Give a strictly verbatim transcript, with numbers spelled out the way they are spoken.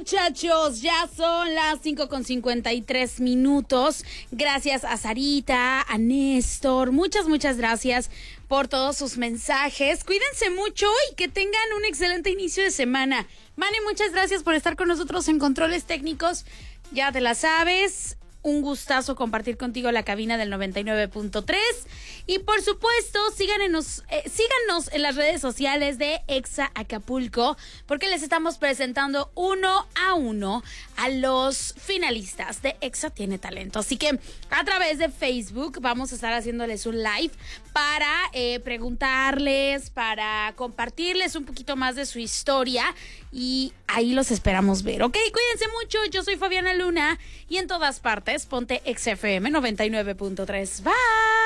muchachos, ya son las cinco con cincuenta y tres minutos. Gracias a Sarita, a Néstor, muchas, muchas gracias por todos sus mensajes. Cuídense mucho y que tengan un excelente inicio de semana. Mane, muchas gracias por estar con nosotros en Controles Técnicos. Ya te la sabes. Un gustazo compartir contigo la cabina del noventa y nueve punto tres. Y por supuesto, síganos, eh, síganos en las redes sociales de Exa Acapulco, porque les estamos presentando uno a uno a los finalistas de Exa Tiene Talento. Así que a través de Facebook vamos a estar haciéndoles un live para eh, preguntarles, para compartirles un poquito más de su historia. Y ahí los esperamos ver, ¿ok? Cuídense mucho, yo soy Fabiana Luna y en todas partes ponte X F M noventa y nueve punto tres. Bye.